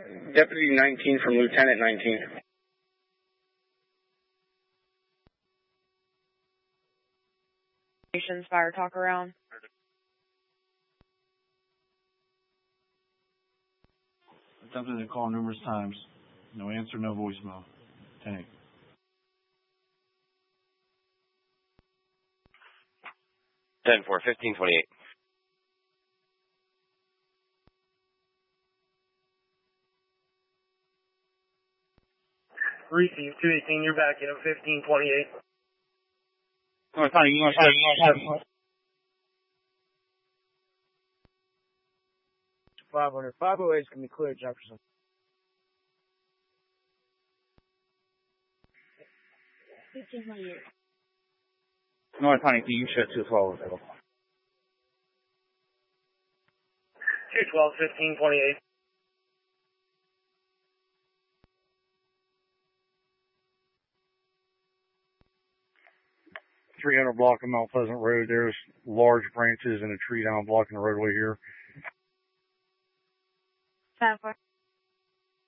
Deputy 19 from Lieutenant 19. Fire talk around. Attempted to call numerous times. No answer, no voicemail. 10-8. 10-4, 1528. Receive 218, you're back in at 1528. Oh, funny, you want to 500. 508 is going to be clear, Jefferson. North Huntington, you should 212 available. 212, 1528. Block of Mount Pleasant Road. There's large branches and a tree down blocking the roadway here. 10-4.